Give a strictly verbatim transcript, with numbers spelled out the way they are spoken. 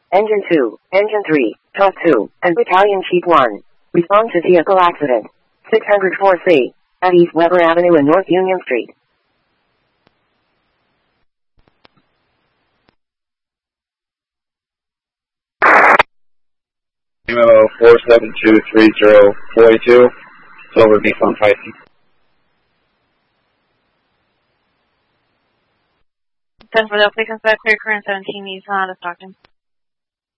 Engine two, Engine three, Talk two, and Battalion Chief one. Respond to vehicle accident. six oh four C, at East Weber Avenue and North Union Street. Memo four seven two three zero four two, Silver Beef on Python. ten for the please contact clear current seventeen East Honda Stockton.